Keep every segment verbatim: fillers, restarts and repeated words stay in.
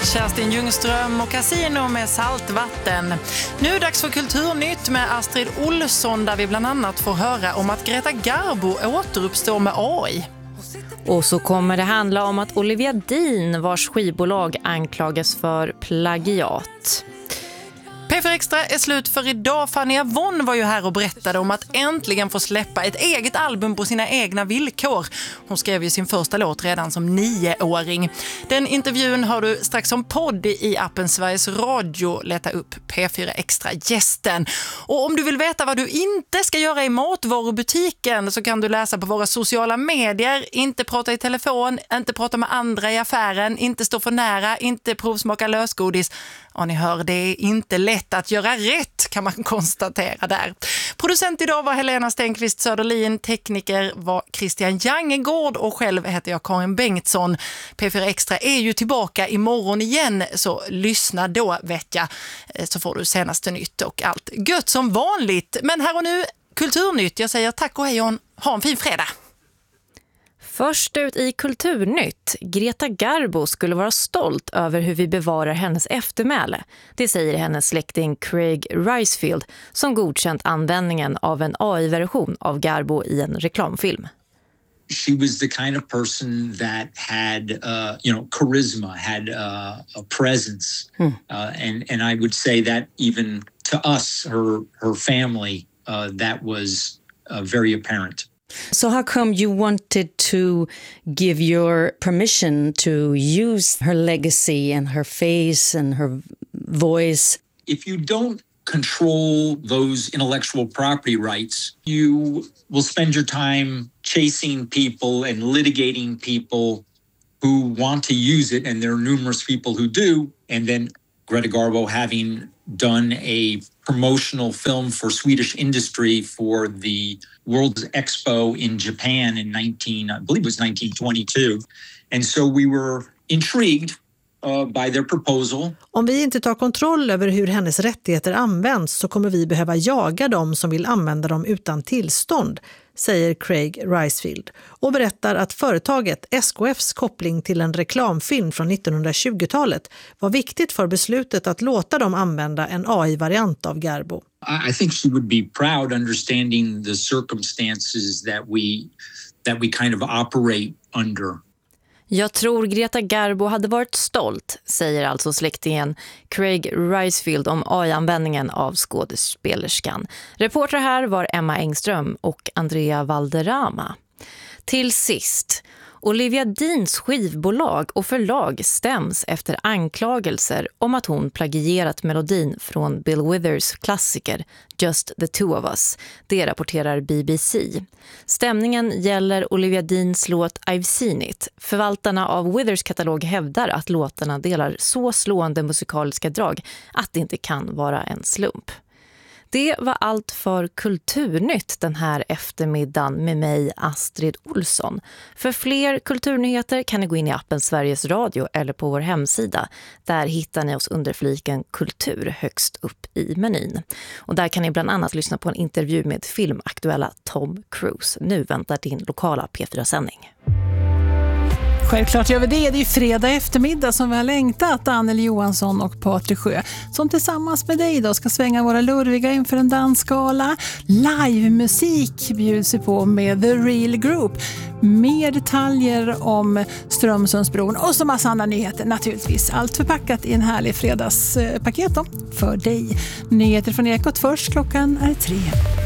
Kerstin Ljungström och Casino med saltvatten. Nu är det dags för Kulturnytt med Astrid Olsson där vi bland annat får höra om att Greta Garbo återuppstår med A I. Och så kommer det handla om att Olivia Dean, vars skivbolag anklagas för plagiat. P fyra Extra är slut för idag. Fanny Avon var ju här och berättade om att äntligen få släppa ett eget album på sina egna villkor. Hon skrev ju sin första låt redan som nioåring. Den intervjun har du strax som podd i appen Sveriges Radio. Leta upp P fyra Extra-gästen. Och om du vill veta vad du inte ska göra i matvarubutiken så kan du läsa på våra sociala medier. Inte prata i telefon, inte prata med andra i affären, inte stå för nära, inte provsmaka lösgodis. Ja, ni hör, det är inte lätt att göra rätt kan man konstatera där. Producent idag var Helena Stenqvist Söderlin, tekniker var Christian Jangegård och själv heter jag Karin Bengtsson. P fyra Extra är ju tillbaka imorgon igen, så lyssna då vet jag, så får du senaste nytt och allt gött som vanligt. Men här och nu, Kulturnytt. Jag säger tack och hej och ha en fin fredag. Först ut i Kulturnytt. Greta Garbo skulle vara stolt över hur vi bevarar hennes eftermäle. Det säger hennes släkting Craig Ricefield som godkänt användningen av en A I-version av Garbo i en reklamfilm. She was the kind of person that had, uh, you know, charisma, had uh, a presence. Hmm. Uh, and, and I would say that even to us, her, her family, uh, that was uh, very apparent. So how come you wanted to give your permission to use her legacy and her face and her voice? If you don't control those intellectual property rights, you will spend your time chasing people and litigating people who want to use it, and there are numerous people who do. And then Greta Garbo, having done a promotional film for Swedish industry for the World's Expo in Japan in nineteen, I believe it was nineteen twenty-two. And so we were intrigued uh, by their proposal. Om vi inte tar kontroll över hur hennes rättigheter används så kommer vi behöva jaga dem som vill använda dem utan tillstånd, säger Craig Ricefield och berättar att företaget S K F:s koppling till en reklamfilm från nittonhundratjugotalet var viktigt för beslutet att låta dem använda en A I-variant av Garbo. I think she would be proud understanding the circumstances that we that we kind of operate under. Jag tror Greta Garbo hade varit stolt, säger alltså släktingen Craig Ricefield om A I-användningen av skådespelerskan. Reporter här var Emma Engström och Andrea Valderrama. Till sist, Olivia Deans skivbolag och förlag stäms efter anklagelser om att hon plagierat melodin från Bill Withers klassiker Just the Two of Us. Det rapporterar B B C. Stämningen gäller Olivia Deans låt I've Seen It. Förvaltarna av Withers katalog hävdar att låtarna delar så slående musikaliska drag att det inte kan vara en slump. Det var allt för Kulturnytt den här eftermiddagen med mig, Astrid Olsson. För fler kulturnyheter kan ni gå in i appen Sveriges Radio eller på vår hemsida. Där hittar ni oss under fliken Kultur högst upp i menyn. Och där kan ni bland annat lyssna på en intervju med filmaktuella Tom Cruise. Nu väntar din lokala P fyra-sändning. Självklart gör vi det. Det är fredag eftermiddag som vi har längtat. Anneli Johansson och Patrik Sjö som tillsammans med dig då ska svänga våra lurviga inför en dansskala. Livemusik bjuds på med The Real Group. Mer detaljer om Strömsundsbron och så massa andra nyheter naturligtvis. Allt förpackat i en härlig fredagspaket då för dig. Nyheter från Ekot först. Klockan är tre.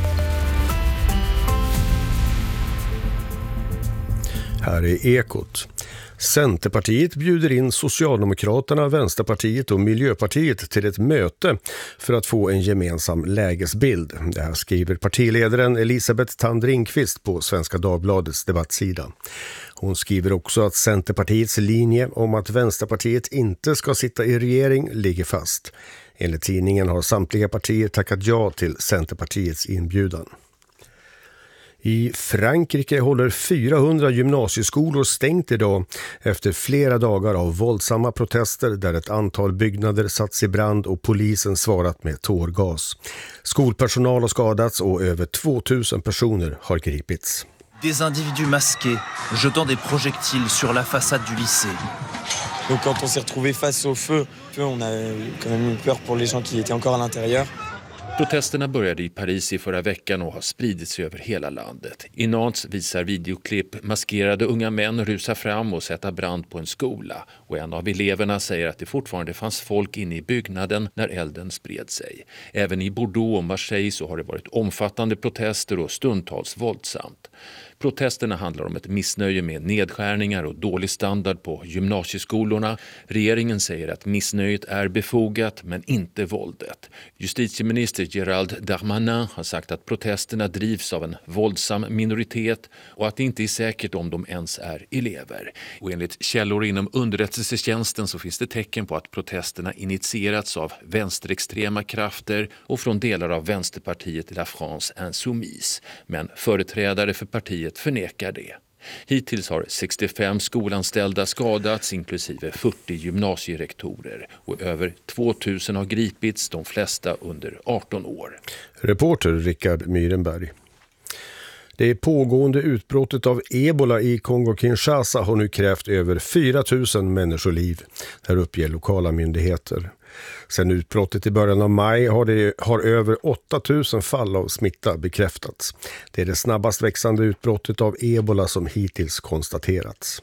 Här är Ekot. Centerpartiet bjuder in Socialdemokraterna, Vänsterpartiet och Miljöpartiet till ett möte för att få en gemensam lägesbild. Det här skriver partiledaren Elisabeth Tandringqvist på Svenska Dagbladets debattsida. Hon skriver också att Centerpartiets linje om att Vänsterpartiet inte ska sitta i regering ligger fast. Enligt tidningen har samtliga partier tackat ja till Centerpartiets inbjudan. I Frankrike håller fyrahundra gymnasieskolor stängt idag efter flera dagar av våldsamma protester där ett antal byggnader satts i brand och polisen svarat med tårgas. Skolpersonal har skadats och över tvåtusen personer har gripits. Des individus masqués jetant des projectiles sur la façade du lycée. Donc quand on s'est retrouvé face au feu, on a quand même eu peur pour les gens qui étaient encore à l'intérieur. Protesterna började i Paris i förra veckan och har spridit sig över hela landet. I Nantes visar videoklipp maskerade unga män rusa fram och sätta brand på en skola. Och en av eleverna säger att det fortfarande fanns folk inne i byggnaden när elden spred sig. Även i Bordeaux och Marseille så har det varit omfattande protester och stundtals våldsamt. Protesterna handlar om ett missnöje med nedskärningar och dålig standard på gymnasieskolorna. Regeringen säger att missnöjet är befogat men inte våldet. Justitieminister Gérald Darmanin har sagt att protesterna drivs av en våldsam minoritet och att det inte är säkert om de ens är elever. Och enligt källor inom underrättelsetjänsten så finns det tecken på att protesterna initierats av vänsterextrema krafter och från delar av vänsterpartiet La France Insoumise. Men företrädare för partiet förnekar det. Hittills har sextiofem skolanställda skadats inklusive fyrtio gymnasierektorer och över tvåtusen har gripits, de flesta under arton år. Reporter Rickard Myrenberg. Det pågående utbrottet av ebola i Kongo-Kinshasa har nu krävt över fyra tusen människoliv, där uppger lokala myndigheter. Sedan utbrottet i början av maj har, det, har över åtta tusen fall av smitta bekräftats. Det är det snabbast växande utbrottet av ebola som hittills konstaterats.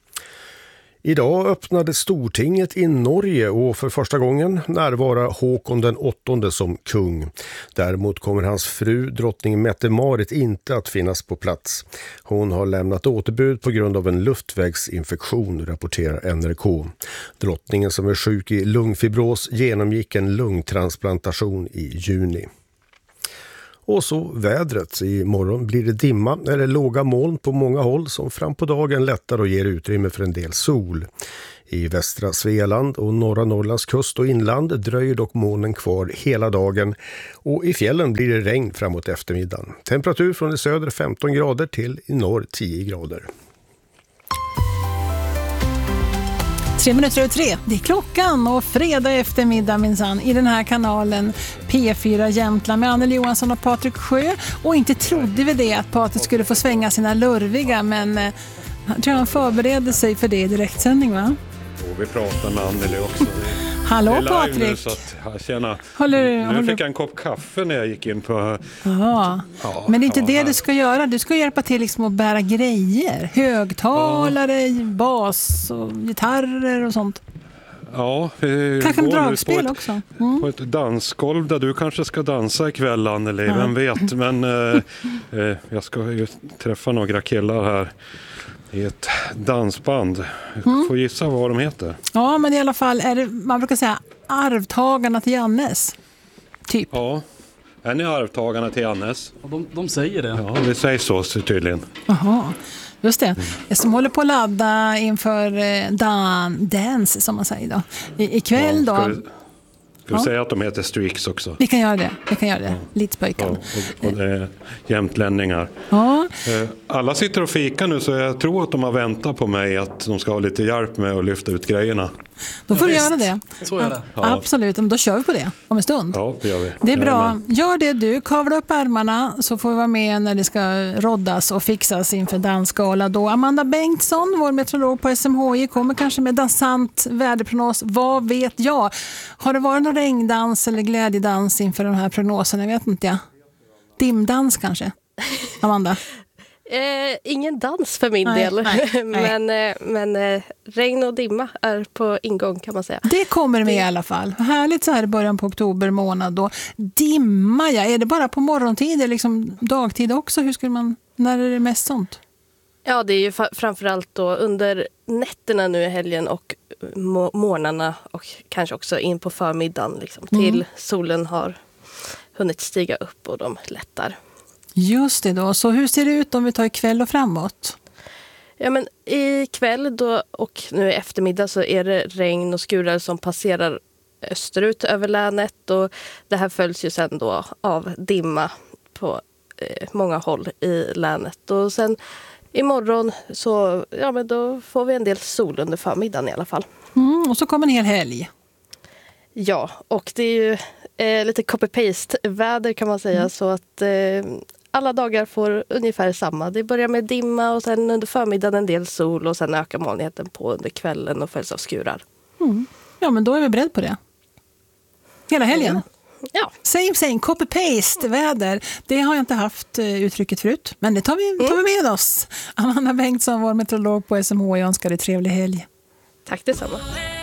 Idag öppnade Stortinget i Norge och för första gången närvara Håkon den åttonde som kung. Däremot kommer hans fru, drottning Mette-Marit, inte att finnas på plats. Hon har lämnat återbud på grund av en luftvägsinfektion, rapporterar N R K. Drottningen, som är sjuk i lungfibros, genomgick en lungtransplantation i juni. Och så vädret. Imorgon blir det dimma eller låga moln på många håll som fram på dagen lättar och ger utrymme för en del sol. I västra Svealand och norra Norrlands kust och inland dröjer dock molnen kvar hela dagen och i fjällen blir det regn framåt eftermiddagen. Temperatur från i söder femton grader till i norr tio grader. Tre minuter över tre, det är klockan och fredag eftermiddag minsann i den här kanalen P fyra Jämtland med Anneli Johansson och Patrik Sjö. Och inte trodde vi det att Patrik skulle få svänga sina lurviga, men eh, jag tror han förberedde sig för det i direktsändning, va? Och vi pratar med Anneli också. Hallå Patrik! Nu, så att, jag känner, håller, nu håller... fick jag en kopp kaffe när jag gick in på... Ja, ja, men det är inte ja, det här. Du ska göra. Du ska hjälpa till liksom att bära grejer. Högtalare, ja. Bas och gitarrer och sånt. Ja, vi kanske en går dragspel på ett, också. Mm. På ett dansgolv där du kanske ska dansa ikväll, Anneli. Ja. Vem vet, men eh, eh, jag ska ju träffa några killar här i ett dansband. Mm. Får gissa vad de heter. Ja, men i alla fall är det, man brukar säga, arvtagarna till Jannes. Typ. Ja, är ni arvtagarna till Jannes? Ja, de, de säger det. Ja, det sägs så, så tydligen. Jaha, just det. Jag som håller på att ladda inför eh, dan, dance, som man säger då. I, ikväll ja, då... Ska vi ja. säga att de heter Streaks också? Vi kan göra det. Vi kan göra det. Ja. Litspöjkan. Ja, och, och det är jämtlänningar. Ja. Alla sitter och fikar nu, så jag tror att de har väntat på mig att de ska ha lite hjälp med att lyfta ut grejerna. Då får ja, du göra det. Så är det. Ja. Absolut, men då kör vi på det om en stund. Ja, det gör vi. Det är bra. Jajamän. Gör det du. Kavla upp ärmarna så får vi vara med när det ska roddas och fixas inför dansgala. Då Amanda Bengtsson, vår meteorolog på S M H I, kommer kanske med dansant väderprognos. Vad vet jag? Har det varit någon regndans eller glädjedans inför den här prognosen? Jag vet inte. Ja. Dimdans kanske? Amanda? Eh, ingen dans för min nej, del, nej, nej. men, eh, men eh, regn och dimma är på ingång, kan man säga. Det kommer med i alla fall. Härligt så här i början på oktober månad då. Dimma, ja. Är det bara på morgontid eller liksom dagtid också? Hur skulle man, när är det mest sånt? Ja, det är ju fa- framförallt då under nätterna nu i helgen och må- morgnarna och kanske också in på förmiddagen liksom, till mm. solen har hunnit stiga upp och de lättar. Just det då. Så hur ser det ut om vi tar ikväll och framåt? Ja, men ikväll då och nu i eftermiddag så är det regn och skurar som passerar österut över länet, och det här följs ju sen då av dimma på eh, många håll i länet. Och sen imorgon så ja, men då får vi en del sol under förmiddagen i alla fall. Mm, och så kommer en hel helg. Ja, och det är ju eh, lite copy-paste väder kan man säga, mm. så att eh, alla dagar får ungefär samma. Det börjar med dimma och sen under förmiddagen en del sol och sen ökar molnigheten på under kvällen och följs av skurar. Mm. Ja, men då är vi beredd på det. Hela helgen. Ja. Same, same, copy-paste, väder. Det har jag inte haft uh, uttrycket förut, men det tar vi, tar vi med oss. Amanda Bengtsson, vår meteorolog på S M H, jag önskar dig trevlig helg. Tack detsamma.